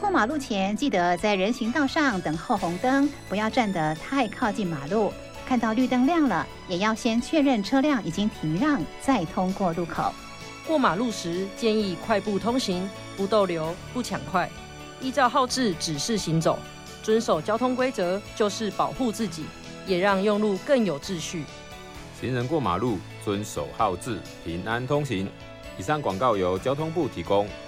过马路前，记得在人行道上等候红灯，不要站得太靠近马路。看到绿灯亮了，也要先确认车辆已经停让，再通过路口。 过马路时，建议快步通行，不逗留，不抢快，依照号志指示行走，遵守交通规则就是保护自己，也让用路更有秩序。 行人过马路，遵守号志，平安通行。以上广告由交通部提供。